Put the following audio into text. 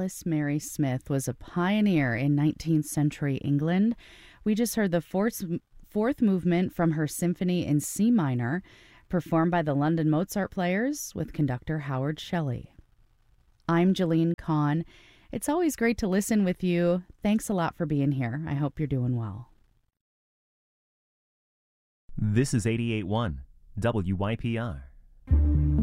Alice Mary Smith was a pioneer in 19th century England. We just heard the fourth movement from her symphony in C minor, performed by the London Mozart Players with conductor Howard Shelley. I'm Jeline Kahn. It's always great to listen with you. Thanks a lot for being here. I hope you're doing well. This is 88.1 WYPR.